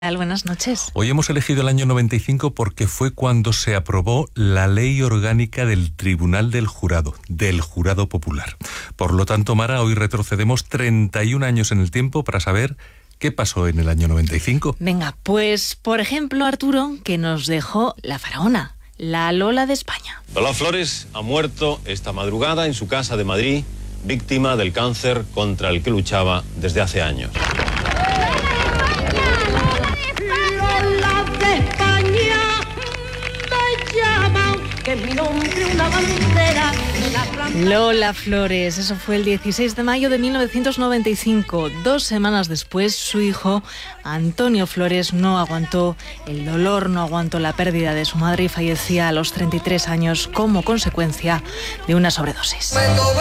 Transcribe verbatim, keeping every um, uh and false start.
Buenas noches. Hoy hemos elegido el año noventa y cinco porque fue cuando se aprobó la Ley Orgánica del Tribunal del Jurado, del Jurado Popular. Por lo tanto, Mara, hoy retrocedemos treinta y un años en el tiempo para saber qué pasó en el año noventa y cinco. Venga, pues, por ejemplo, Arturo, que nos dejó la faraona, la Lola de España. Lola Flores ha muerto esta madrugada en su casa de Madrid, víctima del cáncer contra el que luchaba desde hace años. Lola Flores, eso fue el dieciséis de mayo de mil novecientos noventa y cinco. Dos semanas después, su hijo, Antonio Flores, no aguantó el dolor, no aguantó la pérdida de su madre y fallecía a los treinta y tres años como consecuencia de una sobredosis.